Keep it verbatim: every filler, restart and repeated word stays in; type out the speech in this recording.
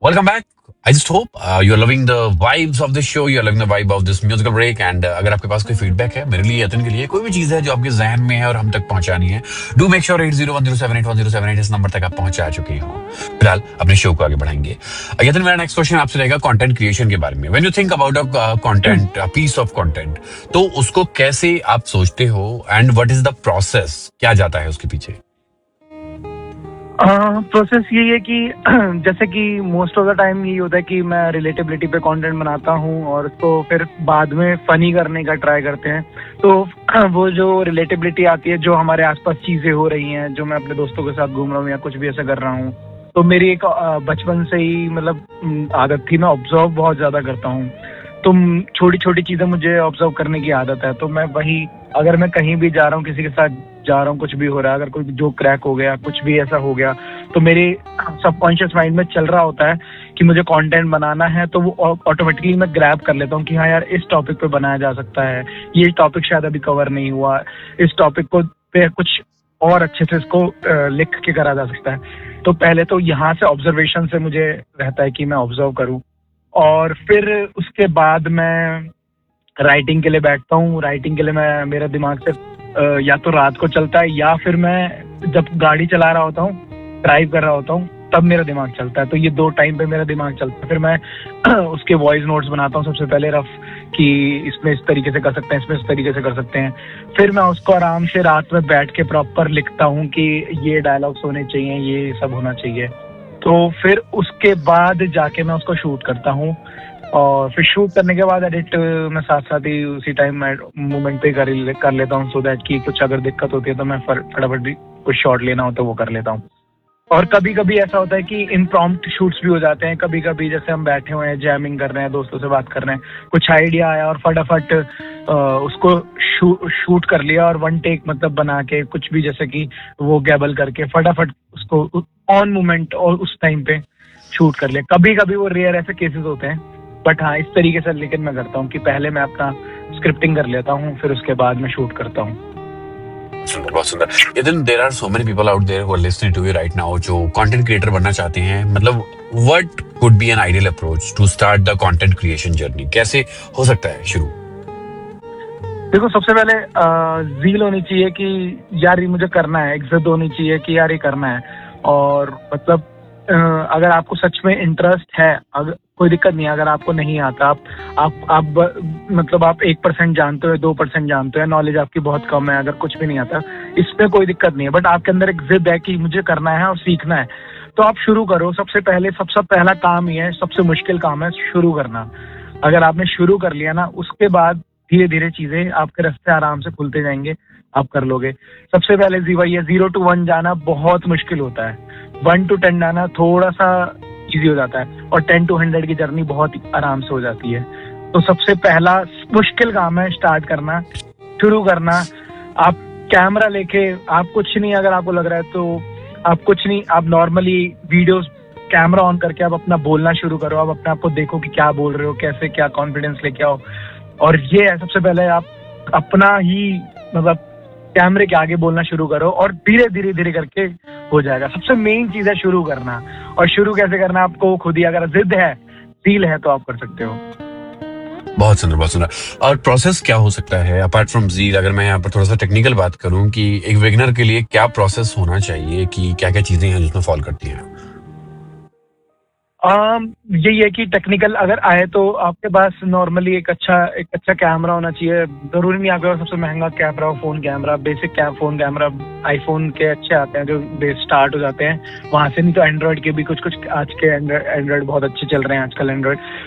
Welcome back. I just hope uh, you're loving the vibes of this show. You're loving the vibe of this musical break. And uh, अगर आपके पास कोई feedback है मेरे लिए, यतन के लिए, कोई भी चीज है जो आपके जहन में है और हम तक पहुंचानी है, do make sure at zero one zero seven eight one zero seven eight इस नंबर तक आप पहुंचा चुके हो। फिलहाल अपने शो को आगे बढ़ाएंगे। Uh, यतन, मेरा नेक्स्ट क्वेश्चन आपसे रहेगा कंटेंट क्रिएशन के बारे में। When you think about a content, a piece of content, तो उसको कैसे आप सोचते हो and what is the process, क्या जाता है उसके पीछे? प्रोसेस यही है कि जैसे कि मोस्ट ऑफ द टाइम यही होता है कि मैं रिलेटेबिलिटी पे कंटेंट बनाता हूँ और उसको फिर बाद में फनी करने का ट्राई करते हैं। तो वो जो रिलेटेबिलिटी आती है, जो हमारे आसपास चीजें हो रही हैं, जो मैं अपने दोस्तों के साथ घूम रहा हूँ या कुछ भी ऐसा कर रहा हूँ, तो मेरी एक अ, बचपन से ही मतलब आदत थी, मैं ऑब्जर्व बहुत ज्यादा करता हूँ। तो छोटी छोटी चीजें मुझे ऑब्जर्व करने की आदत है। तो मैं वही, अगर मैं कहीं भी जा रहा हूँ, किसी के साथ जा रहा हूँ, कुछ भी हो रहा है, अगर कोई जो क्रैक हो गया, कुछ भी ऐसा हो गया, तो मेरे सबकॉन्शियस माइंड में चल रहा होता है कि मुझे कंटेंट बनाना है। तो वो ऑटोमेटिकली मैं ग्रैब कर लेता हूँ कि हाँ यार, इस टॉपिक पे बनाया जा सकता है, ये टॉपिक शायद अभी कवर नहीं हुआ, इस टॉपिक को पे कुछ और अच्छे से इसको अ, लिख के करा जा सकता है। तो पहले तो यहाँ से ऑब्जर्वेशन से मुझे रहता है कि मैं ऑब्जर्व करूँ, और फिर उसके बाद मैं राइटिंग के लिए बैठता हूँ। राइटिंग के लिए मैं, मेरा दिमाग से अ, या तो रात को चलता है, या फिर मैं जब गाड़ी चला रहा होता हूँ, ड्राइव कर रहा होता हूँ, तब मेरा दिमाग चलता है। तो ये दो टाइम पे मेरा दिमाग चलता है। फिर मैं उसके वॉइस नोट्स बनाता हूँ सबसे पहले, रफ, कि इसमें इस तरीके से कर सकते हैं, इसमें इस तरीके से कर सकते हैं। फिर मैं उसको आराम से रात में बैठ के प्रॉपर लिखता हूँ कि ये डायलॉग्स होने चाहिए, ये सब होना चाहिए। तो फिर उसके बाद जाके मैं उसको शूट करता हूँ, और फिर शूट करने के बाद एडिट मैं साथ साथ ही उसी टाइम मैं मूवमेंट पे कर कर लेता हूँ, सो दैट कि कुछ अगर दिक्कत होती है तो मैं फटाफट भी कुछ शॉट लेना हो तो वो कर लेता हूँ। और कभी कभी ऐसा होता है कि इम्प्रॉम्प्ट शूट्स भी हो जाते हैं। कभी कभी जैसे हम बैठे हुए हैं, जैमिंग कर रहे हैं, दोस्तों से बात कर रहे हैं, कुछ आइडिया आया और फटाफट अ, उसको शू, शूट कर लिया, और वन टेक मतलब बना के कुछ भी, जैसे कि वो गैबल करके फटाफट उसको ऑन मोमेंट और उस टाइम पे शूट कर लिया। कभी कभी वो रेयर ऐसे केसेस होते हैं, बट हाँ, इस तरीके से लेकिन मैं करता हूँ कि पहले मैं अपना स्क्रिप्टिंग कर लेता हूँ, फिर उसके बाद मैं शूट करता हूँ। सुंदर, बहुत सुंदर। यदि there are so many people out there who are listening to you right now, जो कंटेंट क्रिएटर बनना चाहते हैं, मतलब what could be an ideal approach to start the content creation journey? कैसे हो सकता है शुरू? देखो, सबसे पहले जील होनी चाहिए कि यार ये मुझे करना है, इज्जत होनी चाहिए कि यार ये करना है। और मतलब अ, अगर आपको सच में इंटरेस्ट है, अगर कोई दिक्कत नहीं है। अगर आपको नहीं आता, आप आप आप ब- मतलब आप एक परसेंट जानते हो, दो परसेंट जानते हो, नॉलेज आपकी बहुत कम है, अगर कुछ भी नहीं आता, इसमें कोई दिक्कत नहीं है। बट आपके अंदर एक जिद है कि मुझे करना है और सीखना है, तो आप शुरू करो। सबसे पहले सबसे पहला काम ही है, सबसे मुश्किल काम है शुरू करना। अगर आपने शुरू कर लिया ना, उसके बाद धीरे धीरे चीजें आपके रास्ते आराम से खुलते जाएंगे, आप कर लोगे। सबसे पहले जी वही है, जीरो टू वन जाना बहुत मुश्किल होता है, वन टू टेन जाना थोड़ा सा इजी हो जाता है, और टेन टू हंड्रेड की जर्नी बहुत आराम से हो जाती है। तो सबसे पहला मुश्किल काम है स्टार्ट करना, शुरू करना। आप कैमरा लेके, आप कुछ नहीं, अगर आपको लग रहा है तो आप कुछ नहीं, आप नॉर्मली वीडियोस कैमरा ऑन करके आप अपना बोलना शुरू करो। आप अपने आप को देखो कि क्या बोल रहे हो, कैसे, क्या कॉन्फिडेंस लेके आओ। और ये है, सबसे पहले आप अपना ही मतलब कैमरे के आगे बोलना शुरू करो, और धीरे धीरे धीरे करके हो जाएगा। सबसे मेन चीज है शुरू करना। और शुरू कैसे करना, आपको खुद ही, अगर जिद है, फील है, तो आप कर सकते हो। बहुत सुंदर, बहुत सुंदर। और प्रोसेस क्या हो सकता है अपार्ट फ्रॉम जील? अगर मैं यहाँ पर थोड़ा सा टेक्निकल बात करूँ कि एक बिगिनर के लिए क्या प्रोसेस होना चाहिए, कि क्या क्या चीजें हैं जिसमें फॉलो करती हैं? आम, यही है कि टेक्निकल अगर आए तो आपके पास नॉर्मली एक अच्छा एक अच्छा कैमरा होना चाहिए। जरूरी नहीं आपके पास सबसे महंगा कैमरा हो, फोन कैमरा, बेसिक कै, फोन कैमरा आईफोन के अच्छे आते हैं जो बेस स्टार्ट हो जाते हैं वहां से। नहीं तो एंड्रॉइड के भी कुछ कुछ आज के एंड्रॉइड बहुत अच्छे चल रहे हैं आजकल एंड्रॉइड।